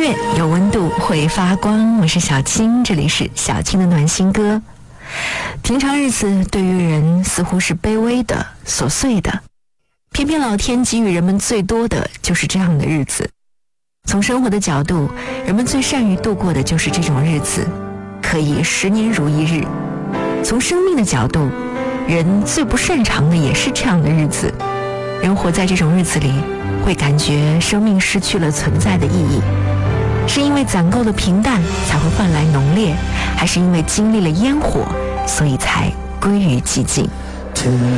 乐有温度，会发光。我是小青，这里是小青的暖心歌。平常日子对于人似乎是卑微的、琐碎的，偏偏老天给予人们最多的就是这样的日子。从生活的角度，人们最善于度过的就是这种日子，可以10年如一日。从生命的角度，人最不擅长的也是这样的日子。人活在这种日子里，会感觉生命失去了存在的意义。是因为攒够了平淡才会换来浓烈，还是因为经历了烟火，所以才归于寂静？